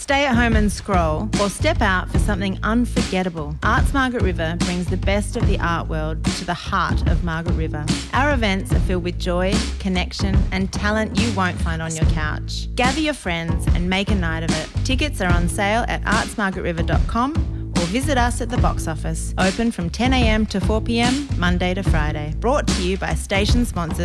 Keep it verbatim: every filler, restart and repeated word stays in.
Stay at home and scroll, or step out for something unforgettable. Arts Margaret River brings the best of the art world to the heart of Margaret River. Our events are filled with joy, connection and talent you won't find on your couch. Gather your friends and make a night of it. Tickets are on sale at arts margaret river dot com or visit us at the box office. Open from ten a m to four p m, Monday to Friday. Brought to you by station sponsors